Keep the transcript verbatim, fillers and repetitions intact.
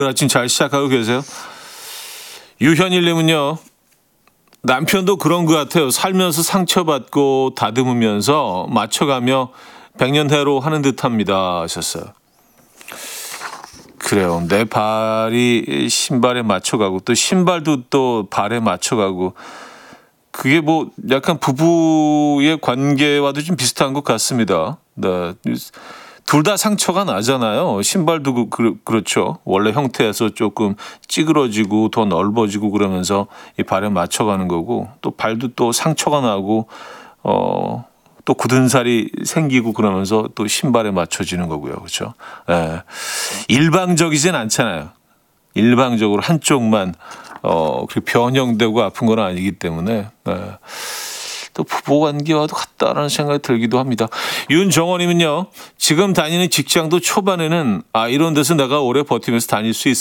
아침 잘 시작하고 계세요? 유현일님은요. 남편도 그런 것 같아요. 살면서 상처받고 다듬으면서 맞춰가며 백년해로 하는 듯합니다. 하셨어요. 그래요. 내 발이 신발에 맞춰가고 또 신발도 또 발에 맞춰가고 그게 뭐 약간 부부의 관계와도 좀 비슷한 것 같습니다. 네. 둘 다 상처가 나잖아요. 신발도 그, 그, 그렇죠. 원래 형태에서 조금 찌그러지고 더 넓어지고 그러면서 이 발에 맞춰가는 거고 또 발도 또 상처가 나고 어, 또 굳은 살이 생기고 그러면서 또 신발에 맞춰지는 거고요. 그렇죠. 예. 일방적이진 않잖아요. 일방적으로 한쪽만 어, 변형되고 아픈 건 아니기 때문에 예. 또 부부관계와도 같다라는 생각이 들기도 합니다. 윤정원님은요. 지금 다니는 직장도 초반에는 아 이런 데서 내가 오래 버티면서 다닐 수 있을